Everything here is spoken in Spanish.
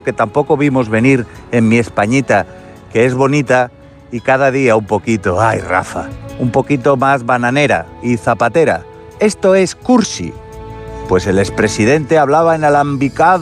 que tampoco vimos venir en mi Españita, que es bonita y cada día un poquito, ay Rafa, un poquito más bananera y zapatera. Esto es cursi. Pues el expresidente hablaba en alambicado